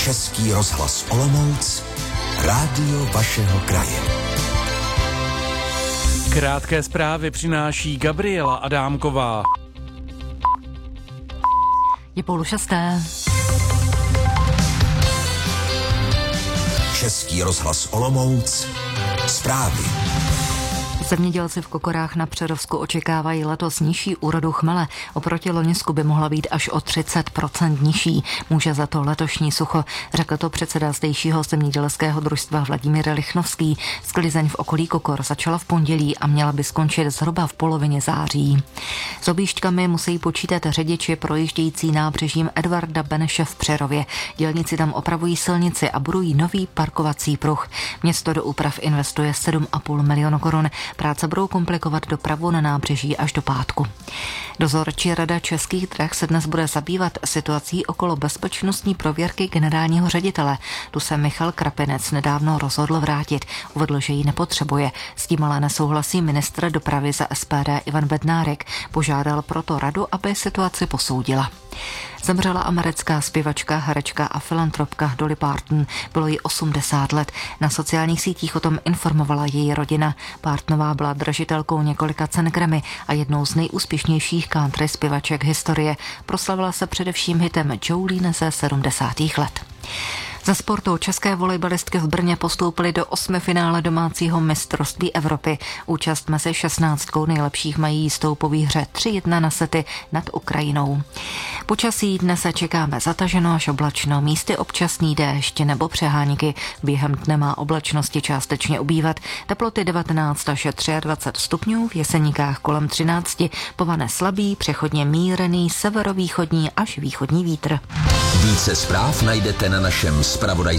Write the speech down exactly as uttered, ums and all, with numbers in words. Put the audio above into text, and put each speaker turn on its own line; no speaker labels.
Český rozhlas Olomouc, rádio vašeho kraje.
Krátké zprávy přináší Gabriela Adámková.
Je půl šesté.
Český rozhlas Olomouc, zprávy.
Zemědělci v Kokorách na Přerovsku očekávají letos nižší úrodu chmele. Oproti loňsku by mohla být až o třicet procent nižší. Může za to letošní sucho, řekl to předseda zdejšího zemědělského družstva Vladimír Lichnovský. Sklizeň v okolí Kokor začala v pondělí a měla by skončit zhruba v polovině září. S objížďkami musí počítat řidiči projíždějící nábřežím Edvarda Beneše v Přerově. Dělníci tam opravují silnici a budují nový parkovací pruh. Město do úprav investuje sedm a půl milionu korun. Práce budou komplikovat dopravu na nábřeží až do pátku. Dozorčí rada Českých drah se dnes bude zabývat situací okolo bezpečnostní prověrky generálního ředitele. Tu se Michal Krapinec nedávno rozhodl vrátit. Uvedl, že ji nepotřebuje. S tím ale nesouhlasí ministr dopravy za S P D Ivan Bednárik. Požádal proto radu, aby situaci posoudila. Zemřela americká zpěvačka, herečka a filantropka Dolly Parton. Bylo jí osmdesát let. Na sociálních sítích o tom informovala její rodina. Partonová byla držitelkou několika cen Grammy a jednou z nejúspěšnějších country zpěvaček historie. Proslavila se především hitem Jolene ze sedmdesátých let. Za sportu české volejbalistky v Brně postoupily do osmifinále domácího mistrovství Evropy. Účast mezi šestnáctkou nejlepších mají jistou po výhře tři jedna na sety nad Ukrajinou. Počasí dnes se čekáme zataženo až oblačno, místy občasný déšť nebo přehánky. Během dne má oblačnosti částečně ubývat. Teploty devatenáct až dvacet tři stupňů, v Jeseníkách kolem třináct, povane slabý, přechodně mírný severovýchodní až východní vítr.
Více zpráv najdete na našem zpravodajském